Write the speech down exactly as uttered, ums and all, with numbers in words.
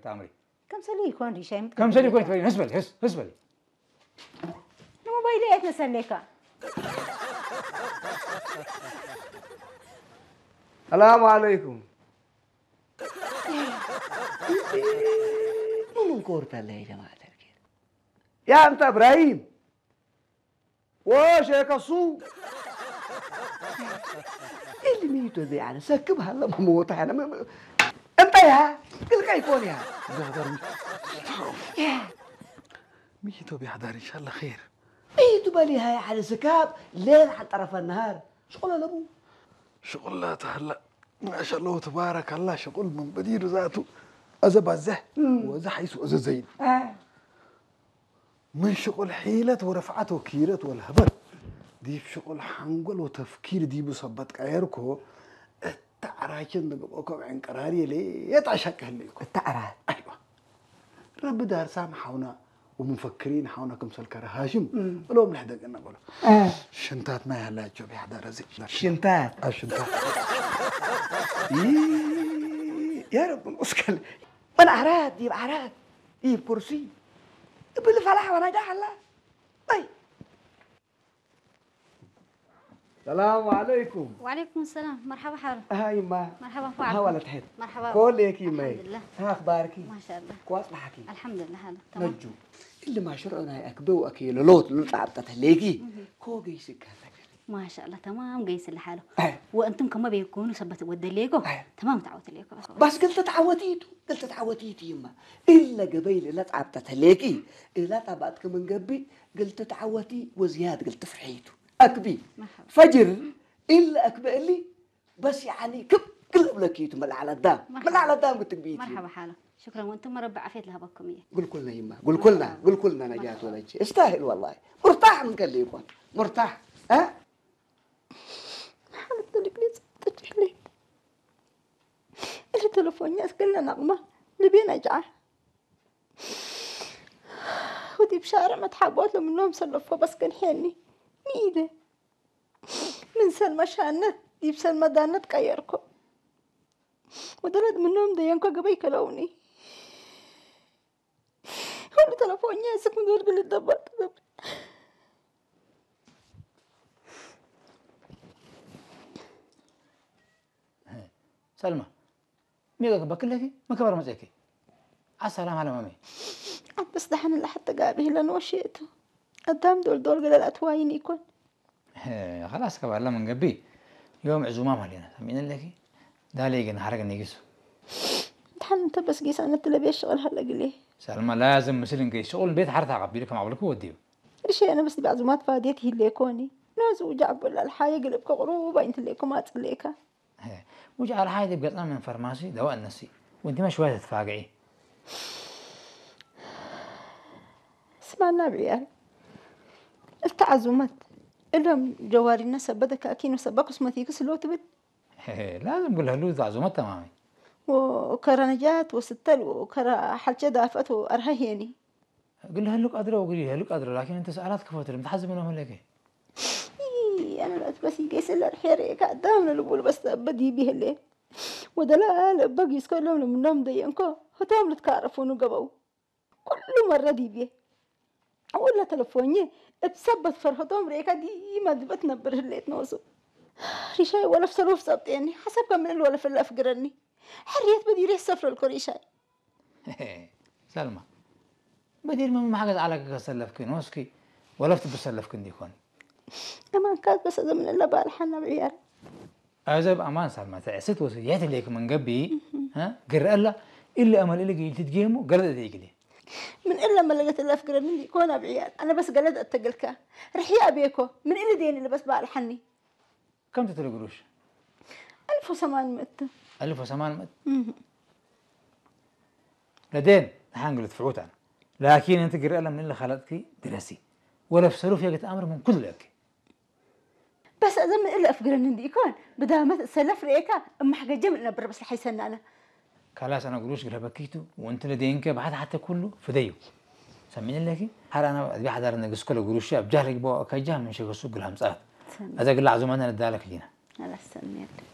تعمري كم سلي يكون ريشاي كم سلي يكون تبين هسبلي هس هسبلي الموبايل ايش نسليك السلام عليكم من كورت الله يا جماعة الخير يا أنت إبراهيم واش يا كسو اللي ميتو ذي يعني سكبها هلا بموت أنا م... أنت يا كل كيفون يا يا ميتو بيحضر إن شاء الله خير ميتو بالي هاي على سكاب ليل حتى طرف النهار شغل لابو شغلات هلا ما شاء الله تبارك الله شغل من بدير ذاته أزب الزه وزه حيث أزا زين آه. من شغل حيلة ورفعت وكيرة والهبل دي شغل حنقل وتفكير دي بصبت كايركو التعراكن نقبوكم عن قراري ليه يتعشك هليكو التعرات أيوة رب دار سامحونا ومفكرين حونا كم سلكر هاشم ولو ملحدق أنا بقوله آه. شنتات ما يهلا جو بيحضر زي شنتات آه شنتات إيه يا رب المشكلة من أعراض يبقى أعراض يبقى كرسي يبقى فلاح ولا جحلة أي السلام عليكم وعليكم السلام مرحبا حار هاي ما مرحبا فعلا ها ولا تحت مرحبا كل هيك ما الحمد لله ها أخبارك ما شاء الله كويس لحكي الحمد لله هذا تمام نجو اللي ما شرعنا أكبو أكيد لوت لوت عبتت هليكي كو جيسك هذا ما شاء الله تمام قيس لحاله أه. وانتم كما بيكونوا سبت ودليكو أه. تمام تعودت ليكو بس قلت تعوديتو قلت تعوديتي يما الا قبيل لا تعبتت هليكي الا تعبتك من قبي قلت تعودي وزياد قلت فرحيتو اكبي مرحبا. فجر الا اكبر لي بس يعني كب قلب لكيتو مل على الدام مل على الدام قلت بيتي مرحبا حاله شكرا وانتم رب عافيت لها بكم اياه قول كلنا يما قول كلنا قول كلنا نجات ولا شيء استاهل والله مرتاح من قال يكون مرتاح ها حالة لي صدقت لي اللي تلفوني كلنا نغمة نبي نجعه ودي بشارع ما تحبوت له منهم سلفوا بس كان حيني ميدة من سلمى شانت دي بسلمى دانت كايركو ودلد منهم ديانكو قبي كلوني اللي تلفوني اسك من دور قلت دبرت قبل سلمى ميغا بكلكي ما كبر مزيكي السلام على مامي بس دحين اللي حتى قابه لأنه وشيته قدام دول دول قال الأتواين يكون خلاص كبر لا من قبي يوم عزومة مالينا سمين لكي ده ليجن حرق نيجسو دحين انت بس قيس أنا تلبي الشغل هلا قليه سلمى لازم مثل قيس شغل البيت حرتها قبيلك مع بلكو وديو ليش أنا بس بعزومات فاديتي اللي يكوني ناس وجعب ولا الحاجة قلب كغروبة انت اللي ما تليكها وجع الحاجة دي بقطع من فرماسي دواء النسي وانت ما شوية تتفاقعي اسمعنا بعيال التعزمات إلهم جواري الناس بدك أكين وسبق اسمتي كسلو تبت لازم قول هلو تعزمات تمامي وكرا نجاة وستل وكرا حلجة دافت وأرهيني قل هلوك قادرة وقولي هلوك قادرة لكن انت سألات كفوتر متحزم منهم هلاكي أنا لا بس يقيس الحيرة قدامنا اللي بس بدي به الليل ودلا بقي يسكلهم من النوم ضيقنكو هتام نتعرفون قبوا كل مرة دي به ولا تلفوني اتثبت فرحتهم ريكا دي ما دبتنا برجليت نوصو ريشاي ولا في سلوف صبت يعني حسب كم ولا في الأفقرني حريت بدي ريح سفر الكوريشاي سلمى بدير ما حاجة على سلفكين واسكي ولا بتسلفكين دي كون أمان كانت بس إذا من إلا بالحنا بعيال أزب أمان سلمى تعسيت وسيات اللي من قبي ها قرر الله إلا أمل اللي جيت تجيمه قرر ذيك من إلا ما لقيت إلا أفكر إني كون بعيال أنا بس قلت أتقلك رح يا أبيكو من إلا دين اللي بس بالحني كم تتلو قروش؟ ألف وثمانمائة ألف وثمانمائة لدين حنقول تفعوت أنا لكن أنت قرر الله من اللي خلقتك دراسي ولا في سلوف يجت أمر من كل لك بس إذا من إلا أفكر إني كون بدأ ما سلف ريكا أما حاجة جملنا برا بس الحيسن أنا خلاص أنا قروش قرها بكيتو وأنت لدينك بعد حتى كله فديو سمين لكي هل أنا أبي حدا رنا قص كله قروش بجهلك بوا كجاه من شيء قصو قلهم صار هذا قل عزومنا ندالك لينا على السلامة